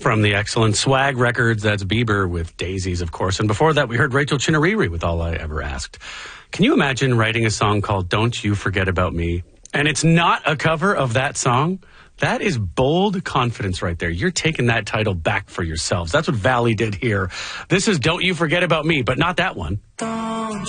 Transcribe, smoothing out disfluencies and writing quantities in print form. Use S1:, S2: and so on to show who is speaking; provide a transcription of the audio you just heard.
S1: From the excellent Swag Records, that's Bieber with Daisies, of course. And before that, we heard Rachel Chinariri with All I Ever Asked. Can you imagine writing a song called Don't You Forget About Me? And it's not a cover of that song? That is bold confidence right there. You're taking that title back for yourselves. That's what Valley did here. This is Don't You Forget About Me, but not that one.